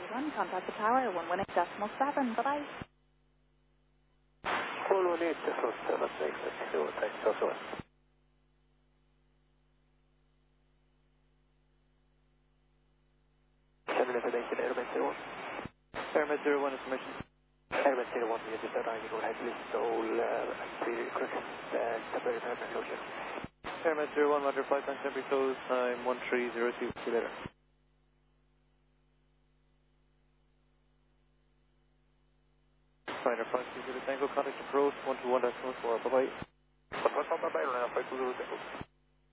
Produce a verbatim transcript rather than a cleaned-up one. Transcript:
one, contact the tower, one one eight decimal seven. Bye-bye. one one eight decimal seven, thanks, thanks, thanks, one. seven information, Airman zero one. Airman zero one information. Airman zero one, we just said I go ahead, please, so, uh, pretty quick, uh, temporary time closure. Airman zero one, Roger, flight time temporary close, time one three zero two, see you later. Finder five two zero Tango, contact approach one two one decimal four, bye-bye. one one, bye-bye, five two zero Tango.